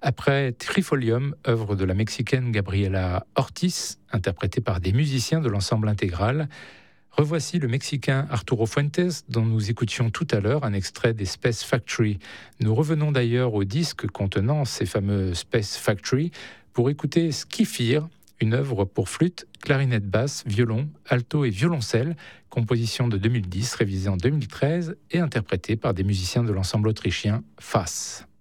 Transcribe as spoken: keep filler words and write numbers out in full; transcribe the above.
Après Trifolium, œuvre de la Mexicaine Gabriela Ortiz, interprétée par des musiciens de l'ensemble intégral, revoici le Mexicain Arturo Fuentes, dont nous écoutions tout à l'heure un extrait des Space Factory. Nous revenons d'ailleurs au disque contenant ces fameux Space Factory pour écouter Skifir, une œuvre pour flûte, clarinette basse, violon, alto et violoncelle, composition de deux mille dix, révisée en deux mille treize et interprétée par des musiciens de l'ensemble autrichien F A S.